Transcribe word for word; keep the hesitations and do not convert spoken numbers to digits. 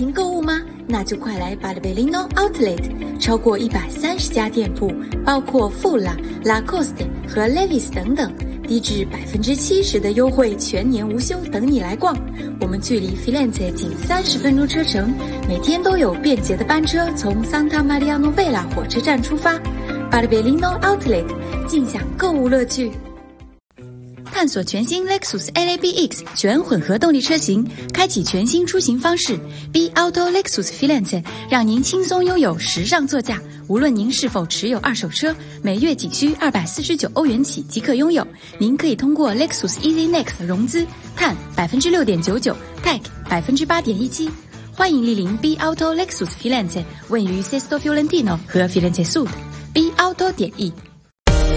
庭购物吗？那就快来 Barberino Outlet， 超过一百三十家店铺，包括 Fula、Lacoste 和 Levi's 等等，低至百分之七十的优惠，全年无休，等你来逛。我们距离 Firenze 仅三十分钟车程，每天都有便捷的班车从 Santa Maria Novella 火车站出发。Barberino Outlet， 尽享购物乐趣。探索全新 Lexus L A B X 全混合动力车型，开启全新出行方式。B Auto Lexus Firenze 让您轻松拥有时尚座驾。无论您是否持有二手车，每月仅需二百四十九欧元起即可拥有。您可以通过 Lexus Easy Next 融资，碳 百分之六点九九， T A C 百分之八点一七。欢迎莅临 B Auto Lexus Firenze， 位于 Sesto Fiorentino 和 Firenze Sud。B Auto 点 E。